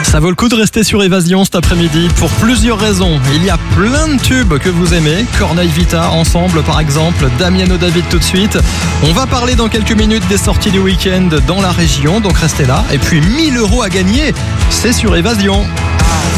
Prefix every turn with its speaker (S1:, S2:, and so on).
S1: Ça vaut le coup de rester sur Évasion cet après-midi pour plusieurs raisons. Il y a plein de tubes que vous aimez. Corneille Vita, Ensemble par exemple, Damiano David tout de suite. On va parler dans quelques minutes des sorties du week-end dans la région, donc restez là. Et puis 1000 € à gagner, c'est sur Évasion.